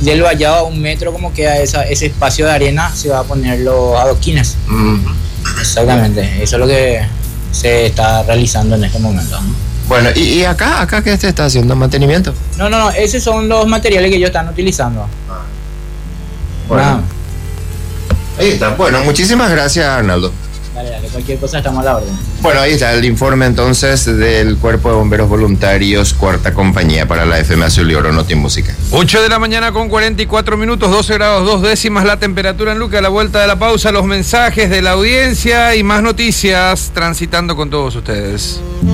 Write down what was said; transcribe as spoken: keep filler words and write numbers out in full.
del vallado a un metro como queda esa, ese espacio de arena, se va a poner los adoquines. Mm. Exactamente, eso es lo que se está realizando en este momento. Bueno, ¿y, y acá, acá qué se está haciendo? ¿Mantenimiento? No, no, no, esos son los materiales que ellos están utilizando. Bueno, Ah, ahí está. Bueno, muchísimas gracias, Arnaldo. dale, dale, cualquier cosa estamos a la orden. Bueno, ahí está el informe entonces del Cuerpo de Bomberos Voluntarios, cuarta compañía para la F M Azul y Oro Notimúsica. ocho de la mañana con cuarenta y cuatro minutos, doce grados dos décimas la temperatura en Luque. A la vuelta de la pausa, los mensajes de la audiencia y más noticias transitando con todos ustedes.